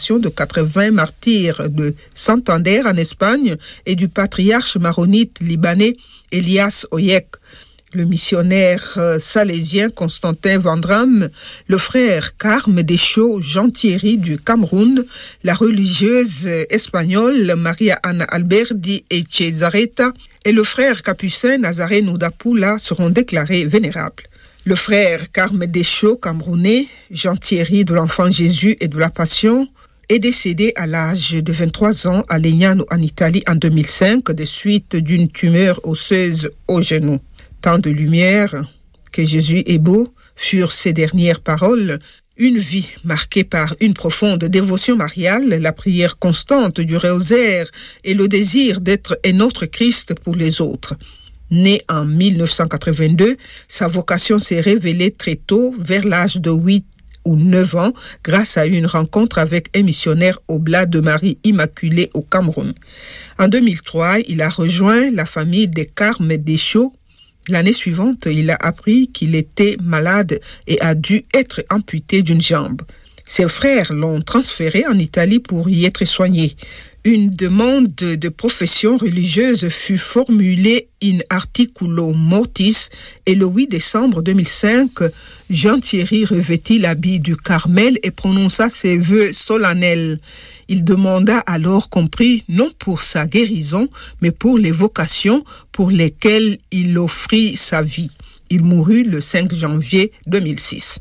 célébration de 80 martyrs de Santander en Espagne et du patriarche maronite libanais Elias Oyek. Le missionnaire salésien Constantin Vandram, le frère Carme Deschaux Jean-Thierry du Cameroun, la religieuse espagnole Maria Ana Alberdi Echezarreta et le frère capucin Nazareno d'Apula seront déclarés vénérables. Le frère Carme Deschaux, camerounais, Jean-Thierry de l'Enfant Jésus et de la Passion, est décédé à l'âge de 23 ans à Legnano en Italie en 2005 des suites d'une tumeur osseuse au genou. Tant de lumière, que Jésus est beau, furent ses dernières paroles. Une vie marquée par une profonde dévotion mariale, la prière constante du rosaire et le désir d'être un autre Christ pour les autres. Né en 1982, sa vocation s'est révélée très tôt, vers l'âge de 8 ou 9 ans, grâce à une rencontre avec un missionnaire oblat de Marie Immaculée au Cameroun. En 2003, il a rejoint la famille des Carme Deschaux. L'année suivante, il a appris qu'il était malade et a dû être amputé d'une jambe. Ses frères l'ont transféré en Italie pour y être soigné. Une demande de profession religieuse fut formulée in articulo mortis et le 8 décembre 2005, Jean-Thierry revêtit l'habit du Carmel et prononça ses vœux solennels. Il demanda alors qu'on prie non pour sa guérison, mais pour les vocations pour lesquelles il offrit sa vie. Il mourut le 5 janvier 2006.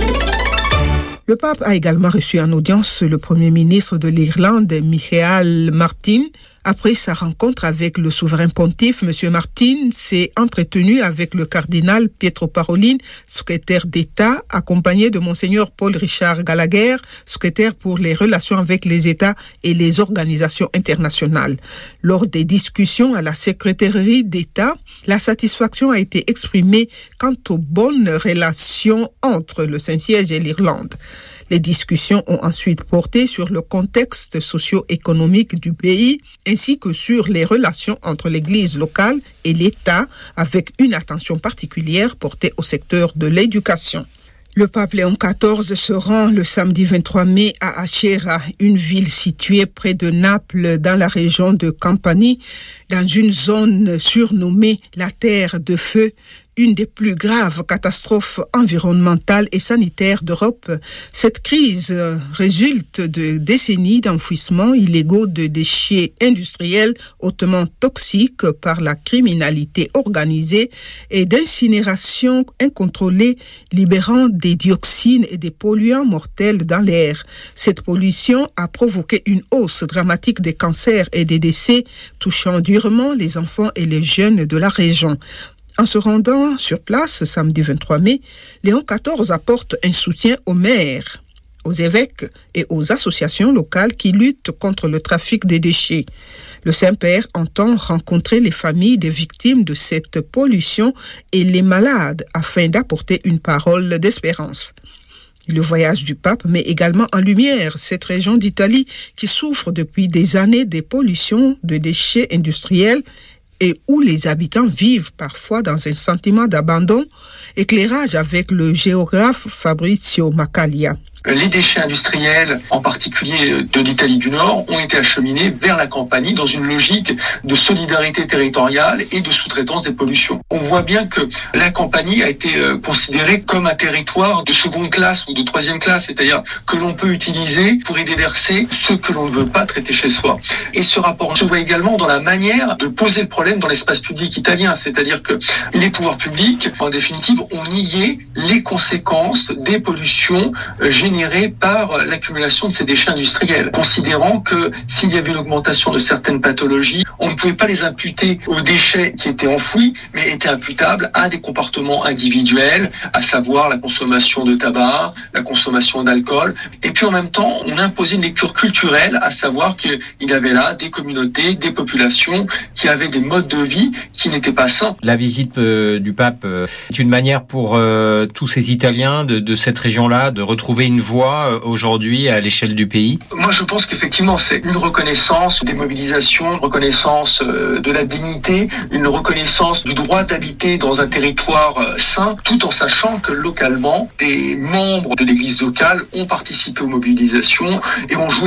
Le pape a également reçu en audience le premier ministre de l'Irlande, Micheál Martin. Après sa rencontre avec le souverain pontife, M. Martin s'est entretenu avec le cardinal Pietro Parolin, secrétaire d'État, accompagné de Monseigneur Paul Richard Gallagher, secrétaire pour les relations avec les États et les organisations internationales. Lors des discussions à la secrétairie d'État, la satisfaction a été exprimée quant aux bonnes relations entre le Saint-Siège et l'Irlande. Les discussions ont ensuite porté sur le contexte socio-économique du pays ainsi que sur les relations entre l'Église locale et l'État avec une attention particulière portée au secteur de l'éducation. Le pape Léon XIV se rend le samedi 23 mai à Acerra, une ville située près de Naples dans la région de Campanie, dans une zone surnommée la Terre de Feu, une des plus graves catastrophes environnementales et sanitaires d'Europe. Cette crise résulte de décennies d'enfouissements illégaux de déchets industriels hautement toxiques par la criminalité organisée et d'incinération incontrôlée libérant des dioxines et des polluants mortels dans l'air. Cette pollution a provoqué une hausse dramatique des cancers et des décès touchant durement les enfants et les jeunes de la région. En se rendant sur place samedi 23 mai, Léon XIV apporte un soutien aux maires, aux évêques et aux associations locales qui luttent contre le trafic des déchets. Le Saint-Père entend rencontrer les familles des victimes de cette pollution et les malades afin d'apporter une parole d'espérance. Le voyage du pape met également en lumière cette région d'Italie qui souffre depuis des années des pollutions de déchets industriels et où les habitants vivent parfois dans un sentiment d'abandon. Éclairage avec le géographe Fabrizio Macaglia. Les déchets industriels, en particulier de l'Italie du Nord, ont été acheminés vers la Campanie dans une logique de solidarité territoriale et de sous-traitance des pollutions. On voit bien que la Campanie a été considérée comme un territoire de seconde classe ou de troisième classe, c'est-à-dire que l'on peut utiliser pour y déverser ce que l'on ne veut pas traiter chez soi. Et ce rapport se voit également dans la manière de poser le problème dans l'espace public italien, c'est-à-dire que les pouvoirs publics, en définitive, ont nié les conséquences des pollutions générées par l'accumulation de ces déchets industriels, considérant que s'il y avait une augmentation de certaines pathologies, on ne pouvait pas les imputer aux déchets qui étaient enfouis, mais étaient imputables à des comportements individuels, à savoir la consommation de tabac, la consommation d'alcool, et puis en même temps, on imposait une lecture culturelle, à savoir qu'il y avait là des communautés, des populations qui avaient des modes de vie qui n'étaient pas sains. La visite du pape est une manière pour tous ces Italiens de cette région-là de retrouver une voix aujourd'hui à l'échelle du pays? Moi, je pense qu'effectivement, c'est une reconnaissance des mobilisations, une reconnaissance de la dignité, une reconnaissance du droit d'habiter dans un territoire sain, tout en sachant que localement, des membres de l'Église locale ont participé aux mobilisations et ont joué